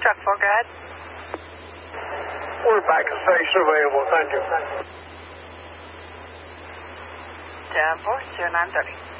Truck 4, go ahead. We're back to station available. Thank you. 4, 0930.